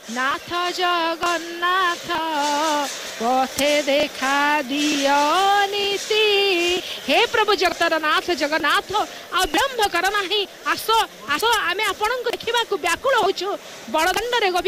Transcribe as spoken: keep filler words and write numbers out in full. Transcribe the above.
नाथ जगन्नाथ पथे देखा दियो नीति। हे प्रभु जगतर नाथ जगन्नाथ आ विलंब कर नाही, आस आस आमे आपन देखा व्याकुल होचु बड़दाण्ड रे।